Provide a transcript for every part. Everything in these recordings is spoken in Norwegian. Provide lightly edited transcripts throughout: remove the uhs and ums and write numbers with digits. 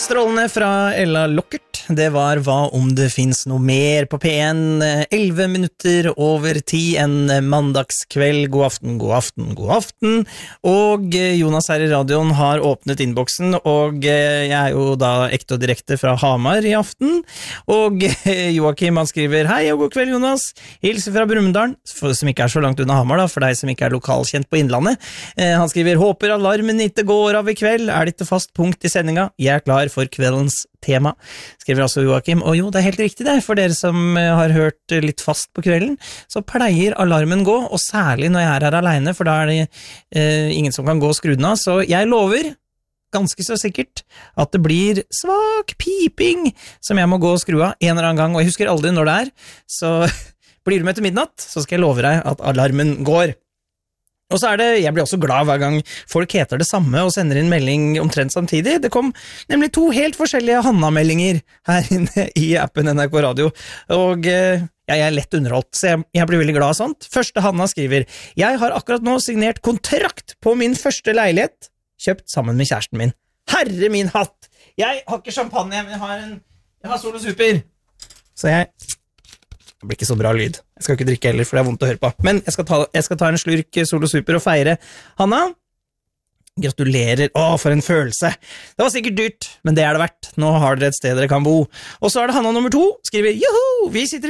Strålende fra Ella Lockert. Det var Hva om det finnes noe mer på P1. 11 minutter over 10 en mandagskveld. God aften, god aften, god aften. Og Jonas her i radioen har åpnet innboksen, og jeg er jo da ekte og direkte fra Hamar i aften. Og Joakim han skriver: Hei og god kveld, Jonas. Hilser fra Brumunddal, som ikke er så langt unna Hamar da, for deg som ikke er lokalkjent på Innlandet. Han skriver: Håper alarmen ikke går av i kveld. Er det ikke fast punkt i sendinga? Jeg er klar for kveldens tema, skriver altså Joakim. Og jo, det er helt riktig det, for dere som har hørt litt fast på kvelden, så pleier alarmen gå, og særlig når jeg er her alene, for da er det ingen som kan gå og skru den av, så jeg lover ganske så sikkert at det blir svak piping som jeg må gå og skru av en eller annen gang, og jeg husker aldri når det er, så blir du med til midnatt, så skal jeg love deg at alarmen går. Og så er det, jeg blir også glad hver gang folk heter det samme og sender inn melding omtrent samtidig. Det kom nemlig 2 helt forskjellige Hanna-meldinger her inne i appen NRK Radio, og jeg er lett underholdt, så jeg blir veldig glad av sånt. Første Hanna skriver: Jeg har akkurat nå signert kontrakt på min første leilighet, kjøpt sammen med kjæresten min. Herre min hatt! Jeg har ikke champagne, men jeg har Solo Super. Så det blir ikke så bra lyd. Jeg skal ikke drikke heller, for det er vondt å høre på. Men jeg skal ta en slurk Solo Super og feire. Hanna, gratulerer. For en følelse. Det var sikkert dyrt, men det er det verdt. Nå har dere et sted dere kan bo. Og så er det Hanna nummer 2, skriver: Joho! Vi sitter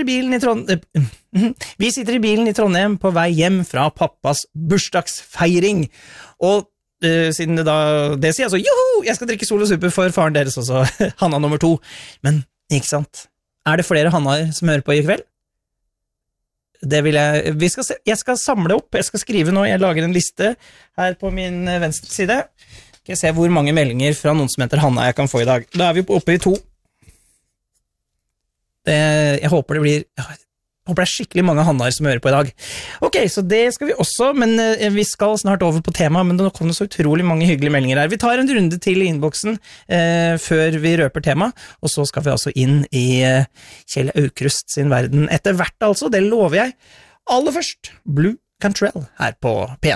i bilen i Trondheim på vei hjem fra pappas bursdagsfeiring. Og siden det sier altså: Joho! Jeg skal drikke Solo Super for faren deres også. Hanna nummer 2. Men, ikke sant? Er det flere Hannaer som hører på i kveld? Det vil jeg skal samle opp, jeg skal skrive nå, jeg lager en liste her på min venstre side. Skal jeg se hvor mange meldinger fra noen som heter Hanna jeg kan få i dag. Da er vi oppe i 2. Jeg håper det er skikkelig mange Hannaer som hører på i dag. Ok, så det skal vi også, men vi skal snart over på tema, men nå kom det så utrolig mange hyggelige meldinger her. Vi tar en runde til i innboksen før vi røper tema, og så skal vi altså inn i Kjell Aukrust sin verden etter hvert altså, det lover jeg. Aller først, Blue Cantrell her på P1.